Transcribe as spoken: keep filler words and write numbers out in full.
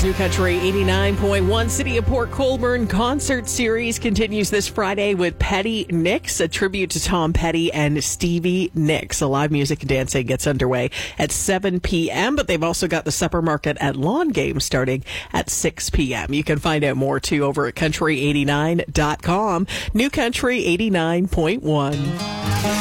New Country eighty-nine point one. City of Port Colborne concert series continues this Friday with Petty Nicks, a tribute to Tom Petty and Stevie Nicks. A live music and dancing gets underway at seven p.m., but they've also got the supper market at Lawn Game starting at six p.m. You can find out more, too, over at country eighty-nine dot com. New Country eighty-nine point one.